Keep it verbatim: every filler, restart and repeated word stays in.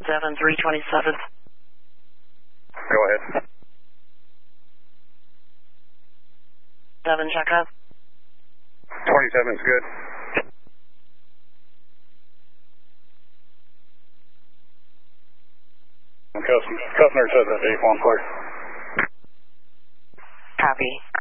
seven three twenty-seven. Go ahead. seven, check up. twenty-seven's good. Customer, customer says that eight one, please. Copy.